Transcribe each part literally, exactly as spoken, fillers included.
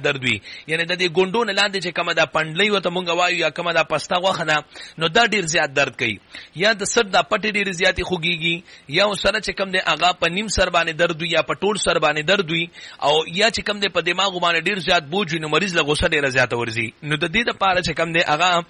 درد وي یعنی د دې ګوندو نه لاندې چې کومه دا پندلې وته مونږ وایو یا کومه دا پستا غوخه ده نو دا ډیر زیات درد کوي یا د سر دا پټې ډیر زیاتې خوږیږي یا سره چې کوم دی هغه په نیم سر باندې درد وي یا په ټول سر باندې درد وي او یا چې کوم دی په دماغ باندې ډیر زیات بوج وي نو مریض له غوسه ډیره زیاته ورځي نو د دې لپاره چې کوم دی هغه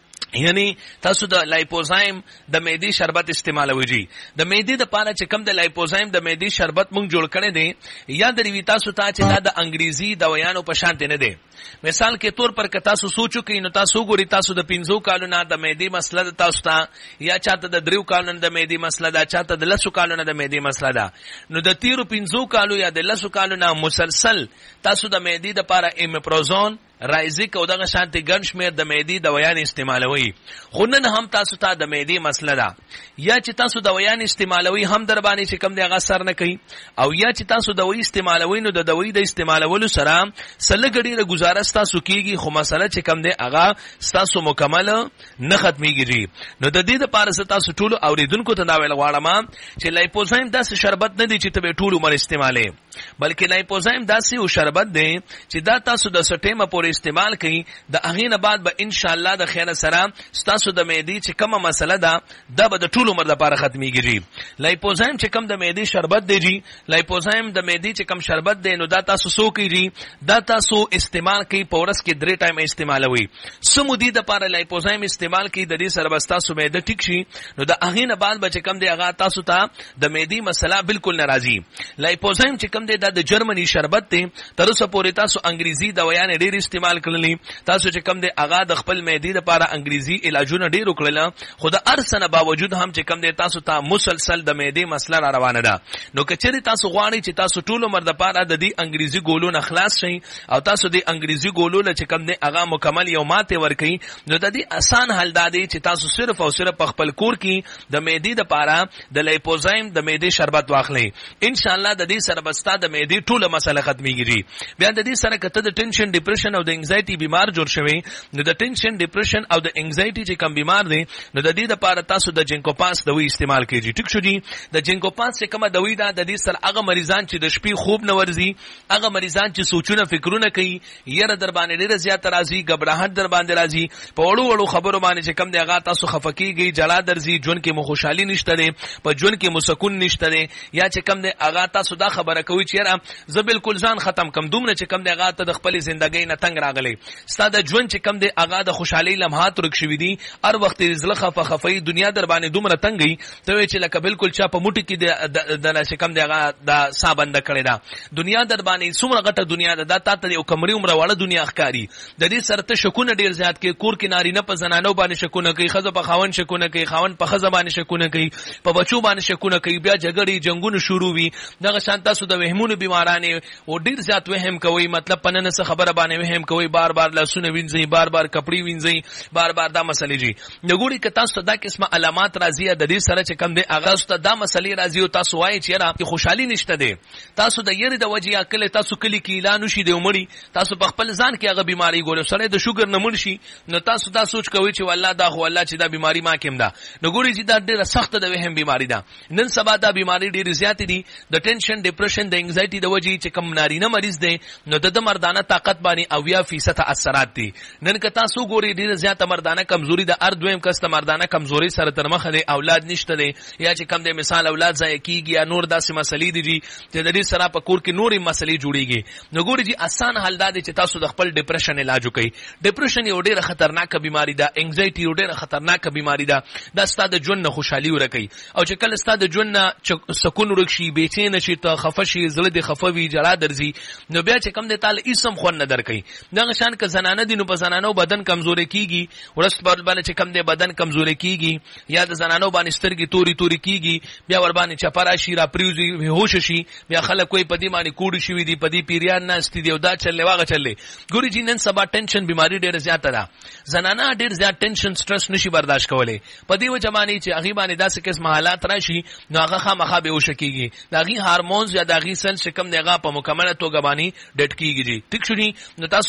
یعنی تاسو د لایپوزایم د معدې شربت استعمالوي جی د معدې د پاره چې کم د لایپوزایم د معدې شربت مونږ جوړ کړی دی یا د ریوی تاسو ته چې دا د انګریزي دوايانو په شان نه دی مثال کې طور پر که تاسو سوچو کې نو تاسو ګوري تاسو د پنځو کالو نه د معدې مسله تاسو ته یا چاته د دریو کالو نه د معدې مسله ده چاته د لسو کالو نه د معدې مسله ده نو د تیرو پنځو کالو یا د لسو کالو نه مسلسل تاسو د معدې د پاره ایمپروزون رایزیک او دغه شانتي ګڼ شمېر د معدې دوايان استعمالوي خو نن هم تاسو ته د معدې مسله ده یا چې تاسو دوايان استعمالوي هم در باندې چې کم دی هغه سر نه کوي او یا چې تاسو دوايي استعمالوي نو د دوايي د استعمالولو سره سلګړي له گزارش تاسو کیږي خو مسله چې کم دی هغه تاسو مکمل نه ختميږي نو د دې لپاره تاسو ټول اوریدونکو ته دا ویل غواړم چې لایپوزایم داسې شربت نه دی چې ته ټول عمر استعمالې بلکې لایپوزایم داسې یو شربت دی چې دا تاسو د سټیمه پورې استعمال کړئ د هغې نه بعد به ان شاء الله د خیر سره ستاسو د معدې چې کومه مسله ده دا به د ټول عمر لپاره ختميږي لایپوزایم چې کوم د معدې شربت دی جی لایپوزایم د معدې چې کوم شربت دی نو دا تاسو سو کیږي دا تاسو استعمال کوي په ورځ کې درې ټایم استعمالوي سمودي د لپاره لایپوزایم استعمال کوي د دې سره به تاسو معده ټیک شي نو د هغې نه بعد به چې کوم دی هغه تاسو ته د معدې مسله بالکل ناراضي لایپوزایم چې کوم دی دا د جرمني شربت دی تر اوسه پورې تاسو انګریزي دوايان ډېر استعمال کړلې تاسو چې کم دی هغه د خپل معدې لپاره انګریزي علاجونه ډېر وکړل خو د ارسنه باوجود هم چې کم دی تاسو ته مسلسل د معدې مسله را روانه ده نو کچېرې تاسو غواړئ چې تاسو ټول عمر لپاره د دې انګریزي ګولو نه خلاص شئ او تاسو د انګریزي ګولو له چې کم دی هغه مکمل یو ماته ورکړي نو د دې آسان حل دا دی چې تاسو صرف او صرف خپل کور کې د معدې لپاره د لایپوزایم د معدې شربت واخلئ ان شاء الله د دې سره بستا د معدې ټول مسله ختميږي بیا د دې سره کته د ټینشن ډیپریشن او د انزایټي بیمار جوړ شوی نو د ټینشن ډیپریشن او د انزایټي چې کم بیمار دي نو د دې لپاره تاسو د جینکو پاس دوی استعمال کړئ ټیک شو جی د جینکو پاس چې کومه دوی ده د دې سره هغه مریضان چې د شپې خوب نه ورځي هغه مریضان چې سوچونه فکرونه کوي یره در باندې ډیره زیات راځي غبرهټ در باندې راځي په وړو وړو خبرو باندې چې کم دی هغه تاسو خفقېږي جلا درځي جون کې مو خوشحالي نشته ده په جون کې مو سکون نشته ده یا چې کم دی هغه تاسو دا خبره کوي چې یره زه بالکل ځان ختم کم دومره چې کم دی هغه ته د خپل ژوندۍ نه تنگ راغلی ستاسو ژوند چې کم دی هغه د خوشحالي لمحات ورک شوي دي هر وخت زله خفه خفي دنیا در باندې دومره تنګي ته چې لکه بالکل چا په موټي کې د د چې کم دی هغه د صابنده کړی دا دنیا در باندې څومره غټه دنیا ده دا تاسو یو کمرې عمره واړه دنیا ښکاری د دې سره ته شکونه ډیر زیات کې کور کې ناری نه په زنانو باندې شکونه کوي خزه په خاون شکونه کوي خاون په خزه باندې شکونه کوي په بچو باندې شکونه کوي بیا جګړې جنگونه شروع وي دغه شان تاسو د وهمونو بیمارانه او ډیر زیات وهم کوي مطلب پننه څه خبره باندې وهم کوي بار بار لاسونه وینځي بار بار کپڑے وینځي بار بار دا مسلې جی نګوري که تاسو دا قسمه علامات راځي د دې سره چې کم دی هغه ست دا مسلې راځي او تاسو وایي چې را په خوشحالي نشته دی تاسو د یری د وجې عقل تاسو کلی کې اعلان وشي دی عمرې تاسو په خپل ځان کې هغه بیماری ګورئ سره د شوګر نه مړ شي نو تاسو دا سوچ کوئ چې والله دا خو الله چې دا بیماری ما کېم ده نګوري چې دا ډیره سخت د وهم بیماری ده نن سبا دا بیماری ډیره زیات دي د ټینشن ډیپریشن د انزایټي د وجې چې کم نارینه مریض دی نو د مردانه طاقت باندې اویا فیصد اثرات دي نن که تاسو ګوري ډیره زیات مردانه کمزوري د ار دویم کس مردانه کمزوري سره تر مخه دی اولاد نشته دی یا چې کم دی مثال اولاد ځای کیږي یا نور داسې مسلې دي چې د دې سره په کور کې نورې مسلې جوړيږي نو ګوري چې آسان حل دا دی چې تاسو د خپل ډیپریشن علاج وکړئ ډیپریشن یو ډیره خطرناک بیماری ده انزایټي یو ډیره خطرناک بیماری ده دا ستاسو د ژوند نه خوشحالي ورکوي او چې کله ستاسو د ژوند نه سکون ورکشي بېچین شي ته خفه شي زړه دې خفه وي جلا درځي نو بیا چې کم دی تعالی اسم خو نه درکوي دغه شان که زنانه دي نو په زنانو بدن کمزوري کیږي ورست باندې چې کم دی بدن کمزوري کیږي یا د زنانو باندې سترګې توري توري کیږي بیا ور باندې چپرا شي را پریوزي هوش شي بیا خلک کوئی پدی باندې کوډ شي دي پدی پیریان نه ستې دی او دا چلې واغه چلې ګوري جنن سبا ټینشن بیماری ډېر زیاته ده زنانه ډېر زیات ټینشن سټرس نشي برداشت کولای پدی و جمانی چې هغه باندې داسې قسم حالات راشي نو هغه خامخا به وشکیږي داغي هارمونز یا داغي سل شکم دغه په مکمله توګه باندې ډټ کیږي ټیک شو نو تاسو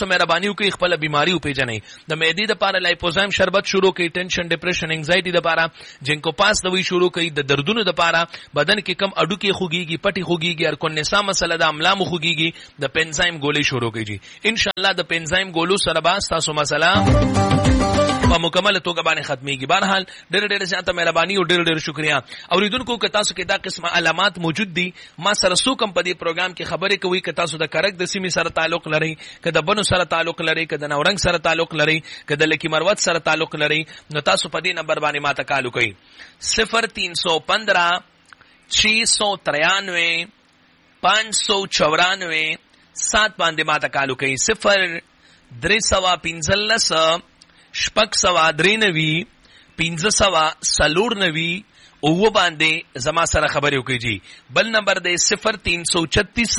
تاسو مهرباني وکړئ خپل بیماری وپیژنئ. د معدې لپاره لایپوزایم شربت شروع کړئ، ټینشن ډیپریشن انزایټي لپاره جنکو پاس دوی شروع کړئ، د دردونو لپاره بدن کې کم اډو کې خوږیږي، پټي خوږیږي، هر کونسا مسله د املا مو خوږیږي، د پنزایم ګولې شروع کړئ جی. ان شاء الله د پنزایم ګولو سره به تاسو مسله په مکمل توګه باندې ختميږي. بهرحال ډېر ډېر زیاته مهرباني او ډېر ډېر شکریا. اوریدونکو که تاسو کې دا قسمه علامات موجود دي، ما سره څوک هم په دې پروګرام کې خبرې کوي که تاسو د کرک د سیمې سره تعلق لرئ، که د بنو سره تعلق لرئ، که د نورنګ سره تعلق لرئ، که د لکی مروت سره تعلق لرئ، نو تاسو په دې نمبر باندې ماته کال وکړئ صفر تین سو پندرہ چھ سو ترانوے پانچ سو چورانوے سات باندې ماته کال وکړئ صفر درې سوه پنځلس شپږ سوه درې نوي پنځه سوه څلور نوي اووه باندې زما سره خبرې وکړئ جی. بل نمبر دی صفر تین سو چھتیس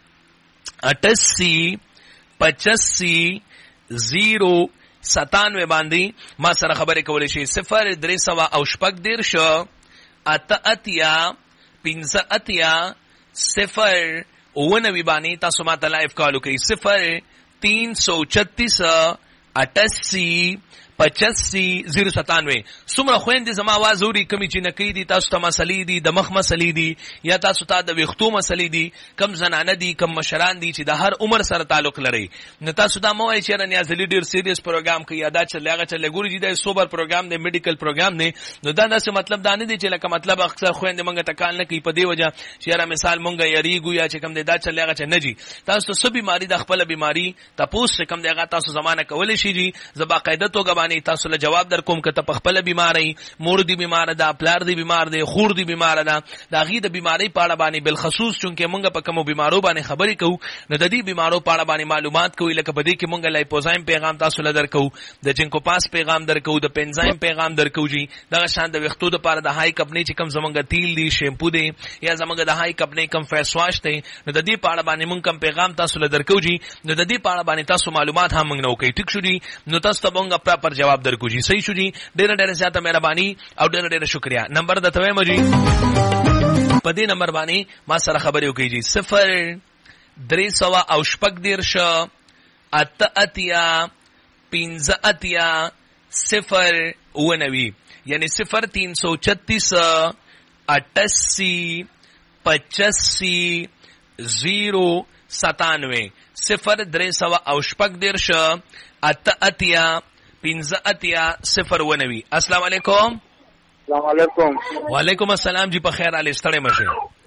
اٹھاسی پچاسی زیرو ستانوے باندې ما سره خبرې کولی شي. صفر درې سوه او شپږ دېرش اته اتیا پنځه اتیا صفر اووه نوي باندې تاسو ما ته لایف کال وکړئ صفر تین سو چھتیس اٹھاسی پچاسی زیرو ستانوے. څومره خویندې زما آواز اوري کمی چې نکې دي، تاسو ته مسلې دي، د مخ مسلې دي، یا تاسو ته د ویښتو مسلې دي، کم زنانه دي، کم مشران دي چې د هر عمر سره تعلق لري، نو تاسو دا مه وایئ چې نیاز علي ډېر سیریس پروګرام کوي یا دا چلې هغه چلې ګوري چې دا سوبر پروګرام دی، میډیکل پروګرام دی. نو دا داسې مطلب دا نه دی چې لکه مطلب اکثر خویندې مونږ ته کال نه کوي په دې وجه چې یاره مثال مونږ یریږو یا چې کم دی دا چلې هغه چلې نه جي. تاسو څه بیماري د خپله بیماري تپوس چې کم دی هغه تاسو زمانه کولی شي جي. زه باقاعده توګه باندې تاسو له جواب در کوم که ته په خپله بیماری، مور دی بیماره ده، پلار دی بیمار دی، خور دی بیماره ده، د هغې د بیمارۍ په اړه باندې بالخصوص چونکې مونږ په کومو بیمارو باندې خبرې کوو نو د دې بیمارو په اړه باندې معلومات کوي. لکه په دې کې مونږ لایپوزایم پیغام تاسو له درکوو، د جنکوپاس پیغام درکوو، د پنزایم پیغام درکوو جي. دغه شان د ویښتو دپاره د های کپنۍ چې کوم زمونږ تیل دی، شیمپو دی، یا زمونږ د های کپنۍ کوم فیس واش دی، نو د دې په اړه باندې مونږ کوم پیغام تاسو له درکوو جي. نو د دې په اړه باندې تاسو معلومات هم مونږ نه وکړئ، ټیک شو جي. نو تاسو ته مونږ پراپر جواب درکوو جي. صحیح شو جي. ډېره ډېره زیاته مهرباني او ډېره ډېره شکریا. نمبر درته وایم جي، په دې نمبر باندې ما سره خبرې وکړئ جي. صفر درې سوه او شپږ دېرش اته اتیا پنځه اتیا صفر اووه نوي، یعنی صفر تین سو چھتیس اٹھاسی پچاسی زیرو ستانوے صفر درې سوه او شپږ دېرش اته اتیا پنځه اتیا صفر اووه نوي. السلام علیکم. السلام علیکم. وعلیکم السلام جی. په خیر حال ستړی مشه.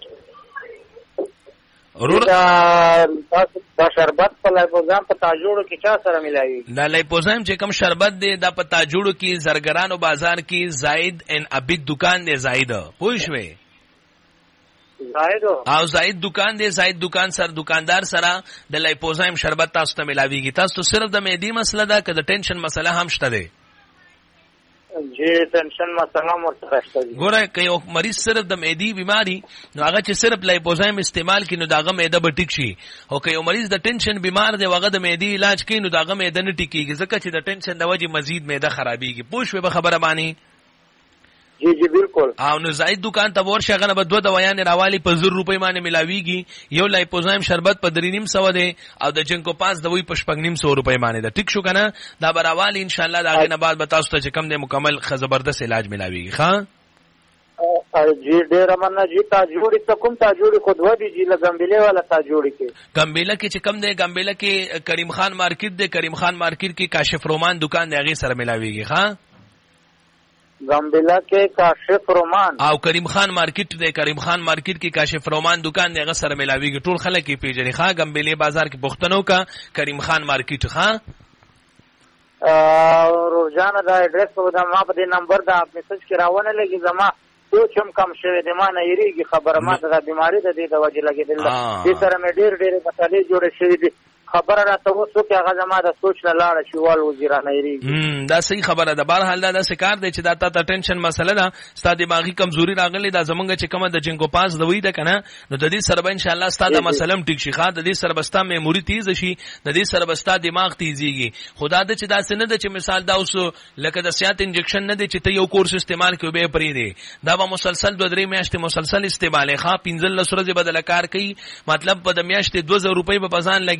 دا شربت په لایپوزایم په تاجوړو کې چا سره ملاوي؟ دا لایپوزایم چې کوم شربت دی دا په تاجوړو کې زرګرانو بازار کې زاید ان عبید دکان دی، زاید پوه شوې؟ زاید او زاید دکان دی، زاید دکان سره دکاندار سره د لایپوزایم شربت تاسو ته ملاويږي. تاسو صرف د معدې مسله ده که د ټینشن مسله هم شته دی؟ جی ټینشن مسله مرسته شته. ګوره که یو مریض صرف د معدې بیماری نو هغه چې صرف لایپوزایم استعمال کړي نو د هغه معده به ټیک شي، او که یو مریض د ټینشن بیمار دی هغه د معدې علاج کوي نو د هغه معده نه ټیکېږي، ځکه چې د ټینشن د وجې مزید معده خرابېږي. پوه شوې په خبره باندې؟ جی جی بالکل. او نو زاید دکان ته ورشه، هغه نه به دوه دوايانې راوالي په زر روپۍ باندې ملاویږي. یو لایپوزایم شربت په درې نیم سوه دی او د جنکوپاس دوی په شپږ نیم سوه روپۍ باندې ده. ټیک شو که نه؟ دا به راوالي انشاءالله د هغې نه بعد به تاسو ته چې کوم دی مکمل ښه زبردست علاج ملاویږي. ښه جی ډېره مننه جي. تاجوړي څه کوم تاجوړي خو دوه دي جي، له ګمبېلې والا تاجوړي کې ګمبېله کې چې کوم دی ګمبېله کې کریم خان مارکیټ دی، کریم خان مارکیټ کې کاشف رومان دکان دی هغې سره ملاویږي. ښه ګمبېله کې کاشف رومان او کریم خان مارکیټ دی، کریم خان مارکیټ کې کاشف رومان دکان دی هغه سره ملاویږي. ټول خلک یې پیژني. ښه ګمبېلې بازار کې پوښتنه وکړه کریم خان مارکیټ. ښه روزانه دا ایډرس په ما په دې نمبر دا میسج کې راونه لګي، زما سوچ هم کم شوی دی، ما نه یېرېږي خبره، ما ته دا بیماري د دې د وجې لګېدل ده. دې سره مې ډېر ډېرې مسلې جوړې شوي دي. خبره راته اوس وکړي هغه زما د سوچ نه لاړه چې والوځي رانه یېرېږي. دا صحیح خبره ده. بهرحال دا داسې کار دی چې دا تا ته ټینشن مسله ده، ستا دماغي کمزوري راغلې ده، زمونږ چې کومه د جنکوپاس دوی ده که نه، نو د دې سره به انشاءالله ستا د مسله هم ټیک شي. ښه د دې سره به ستا میموري تیزه شي، د دې سره به ستا دماغ تیزېږي. خو دا ده چې داسې نه ده چې مثال دا اوس لکه د سیات انجکشن نه دی چې ته یو کورس استعمال کړې بیا یې پرېږدې. دا به مسلسل دوه درې میاشتې مسلسل استعمالې. ښه پنځلس ورځې به دله کار کوي، مطلب به د میاشتې دوه زره روپۍ به په ځان لګې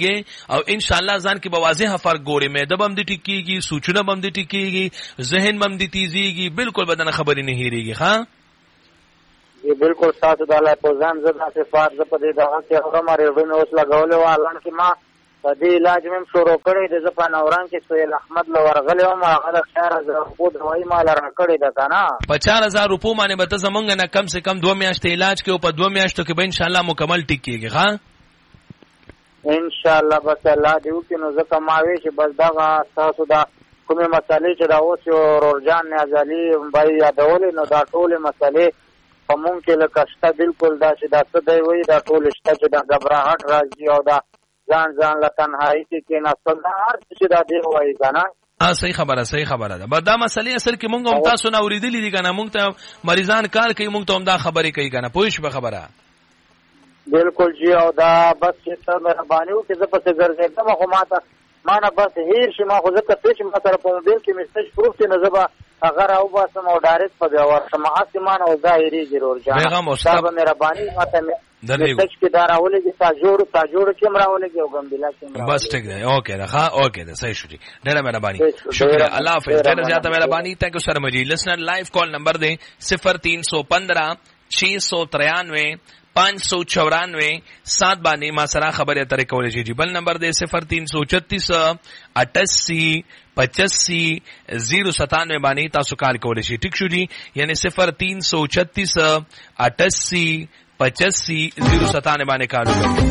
او ان شاء الله ځان کې به واضح فرق ګوري، معده بم دي ټیکيږي، سوچونه بم دي ټیکيږي، ذهن بم دي تیزيږي، بالکل بدن خبرې نه هېریږي. ها جی بالکل تاسو د الله په ځان زړه صفات ز په دې دغه کې هغه مریض نو اوس لګولې و الان کې ما په دې علاج مم شروع کړی د زپان اوران کې سهیل احمد لو ورغلې و ما هغه چار هزار خو دوايي مال را کړی ده کنه په چار هزار روپو باندې به ته زمونږ نه کم سے کم دوه میاشتې علاج کې او په دوه میاشتو کې به ان شاء الله مکمل ټیکيږي. ها ان شاء الله بس الله دې وکړي نو زکه ما وی چې بس دغه تاسو دا کومه مسالې چې دا اوس یو رورجان نیازالي بای یادولې نو دا ټولې مسالې په مونږ کې لکه شته بالکل دا چې دا څه دی وایي دا ټول شته چې دا غبرهټ راځي او دا ځان ځان له تنهایي کې کېناستل دا هر څه چې دا دی وایي که نه ها صحیح خبره صحیح خبره ده. دا مسلې اصل کې مونږ هم تاسو نه اورېدلې دي که نه، مونږ ته مریضان کار کوي، مونږ ته هم دا خبرې کوي که نه، پوه شوې خبره بالکل جی. او دا بس چې ته مهرباني وکړې زه پسې ګرځېدم خو ما ته ما نه بس هیر شي ما خو ځکه ته چې ما سره په موبایل کې میسج پروف دی نو زه به هغه راوباسم او ډایرکټ په بیا ورشم هسې ما نه اوزا هېرېږي رورجان دا به مهرباني ما ته میسج کې دا راولېږي تا جوړ تا جوړ کې هم راولېږي او ګمبلا کې هم بس ټیک دی. اوکې ده ښه اوکې ده صحیح شو جی ډېره مهرباني شکریہ الله حافظ ډېره زیاته مهرباني تھینک یو سر مجھے لسنر لائیو کال نمبر دیں صفر تین سو پندرہ چھ سو ترانوے پانچ سو چورانوے سات باندې ما سره خبرې اترې کولې شي. جی بل نمبر دے صفر تین سو چتیس اٹاسی پچاسی زیرو ستانوے باندې تاسو کال کولې شي. ٹھیک شو جی یعنی صفر تین سو چتیس اٹاسی پچاسی زیرو ستانوے باندې کال وکړئ.